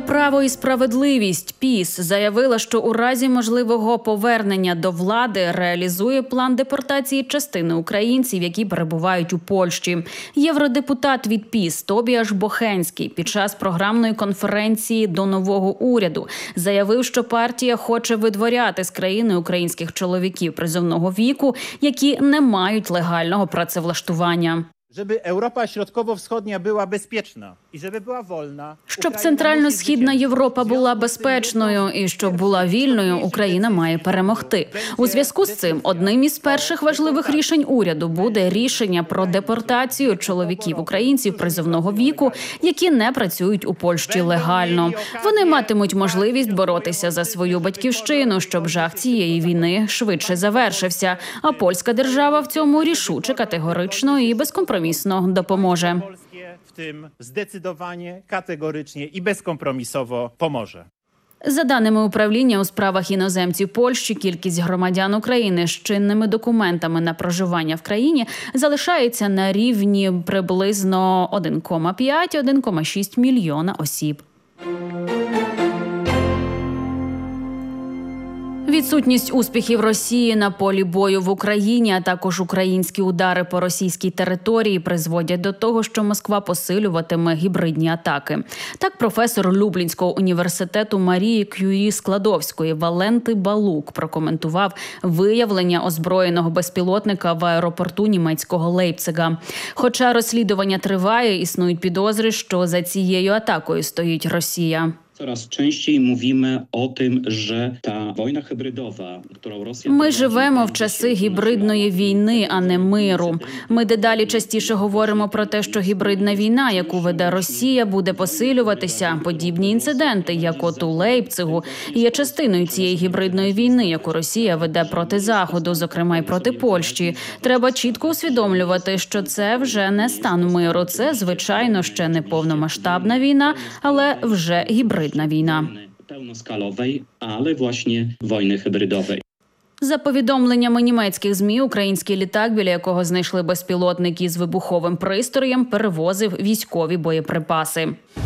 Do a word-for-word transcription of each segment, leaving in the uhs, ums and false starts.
Право і справедливість ПІС заявила, що у разі можливого повернення до влади реалізує план депортації частини українців, які перебувають у Польщі. Євродепутат від ПІС Тобіаш Бохенський під час програмної конференції до нового уряду заявив, що партія хоче видворяти з країни українських чоловіків призовного віку, які не мають легального працевлаштування. Żeby Europa Środkowo-Wschodnia była bezpieczna i żeby była wolna. Щоб Центрально-Східна Європа була безпечною і щоб була вільною, Україна має перемогти. У зв'язку з цим одним із перших важливих рішень уряду буде рішення про депортацію чоловіків-українців призовного віку, які не працюють у Польщі легально. Вони матимуть можливість боротися за свою батьківщину, щоб жах цієї війни швидше завершився. А польська держава в цьому рішуче, категорично і безкомпромісно допоможе. W tym zdecydowanie, kategorycznie i bezkompromisowo pomoże. За даними управління у справах іноземців Польщі, кількість громадян України з чинними документами на проживання в країні залишається на рівні приблизно один кома п'ять - один кома шість мільйона осіб. Відсутність успіхів Росії на полі бою в Україні, а також українські удари по російській території призводять до того, що Москва посилюватиме гібридні атаки. Так, професор Люблінського університету Марії Кюрі-Складовської Валенти Балук прокоментував виявлення озброєного безпілотника в аеропорту німецького Лейпцига. Хоча розслідування триває, існують підозри, що за цією атакою стоїть Росія. Coraz częściej mówimy o tym, że ta wojna hybrydowa, którą Rosja... Ми живемо в часи гібридної війни, а не миру. Ми дедалі частіше говоримо про те, що гібридна війна, яку веде Росія, буде посилюватися. Подібні інциденти, як от у Лейпцигу, є частиною цієї гібридної війни, яку Росія веде проти Заходу, зокрема й проти Польщі. Треба чітко усвідомлювати, що це вже не стан миру. Це, звичайно, ще не повномасштабна війна, але вже гібридна війна. Pełnoskalowej, ale właśnie wojny hybrydowej. За повідомленнями німецьких ЗМІ, український літак, біля якого знайшли безпілотник із вибуховим пристроєм, перевозив військові боєприпаси.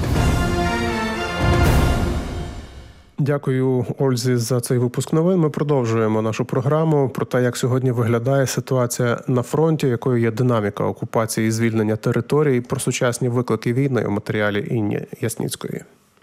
Дякую Ользі за цей випуск новин. Ми продовжуємо нашу програму про те, як сьогодні виглядає ситуація на фронті, якою є динаміка окупації і звільнення територій, про сучасні виклики війни у матеріалі Інні Ясніцької.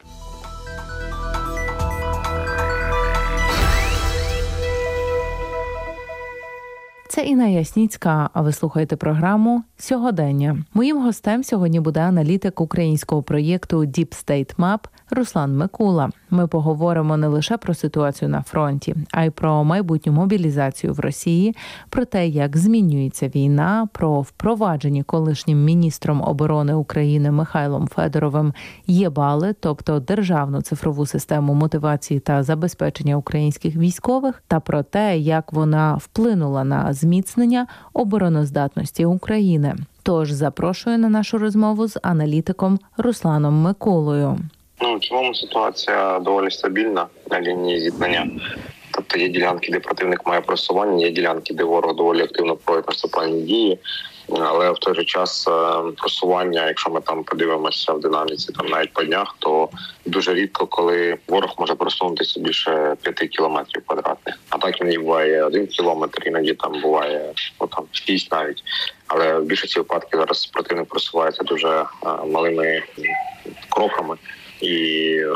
Це Інна Ясніцька, а ви слухаєте програму «Сьогодення». Моїм гостем сьогодні буде аналітик українського проєкту Deep State Map Руслан Микула. Ми поговоримо не лише про ситуацію на фронті, а й про майбутню мобілізацію в Росії, про те, як змінюється війна, про впровадження колишнім міністром оборони України Михайлом Федоровим ЄБАЛи, тобто державну цифрову систему мотивації та забезпечення українських військових, та про те, як вона вплинула на зміцнення обороноздатності України. Тож запрошую на нашу розмову з аналітиком Русланом Микулою. Ну, в цілому ситуація доволі стабільна на лінії зіткнення. Тобто є ділянки, де противник має просування, є ділянки, де ворог доволі активно проводить наступальні дії. Але в той же час просування, якщо ми там подивимося в динаміці там навіть по днях, то дуже рідко, коли ворог може просунутися більше п'яти кілометрів квадратних. А так іноді буває один кілометр, іноді там буває ну, там, шість навіть. Але в більшості випадків зараз противник просувається дуже малими кроками. І е,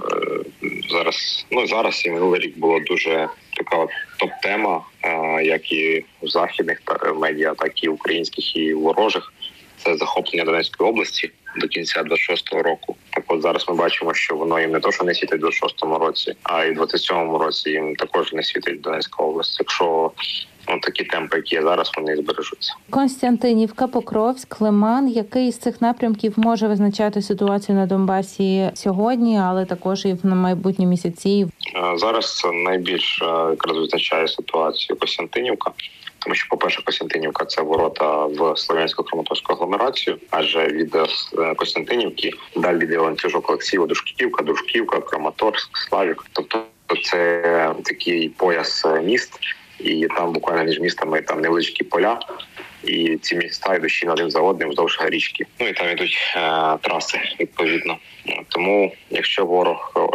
зараз, ну зараз і минулий рік була дуже така топ-тема, е, як і в західних медіа, так і українських, і ворожих. Це захоплення Донецької області до кінця двадцять шостого року. Так от зараз ми бачимо, що воно їм не то, що не світить в двадцять шостому році, а й в двадцять сьомому році їм також не світить Донецька область. Якщо ну, такі темпи, які є зараз, вони збережуться. Константинівка, Покровськ, Лиман. Який з цих напрямків може визначати ситуацію на Донбасі сьогодні, але також і в майбутні місяці? Зараз найбільш якраз визначає ситуацію Костянтинівка. Тому що, по-перше, Костянтинівка – це ворота в Слов'янсько-Краматорську агломерацію, адже від Костянтинівки далі йде ланцюжок Олексіїва, Дружківка, Дружківка, Краматорськ, Славік. Тобто це такий пояс міст, і там буквально між містами там невеличкі поля, і ці міста йдуть ще один за одним вздовж річки. Ну і там йдуть е, траси, відповідно. Тому, якщо ворог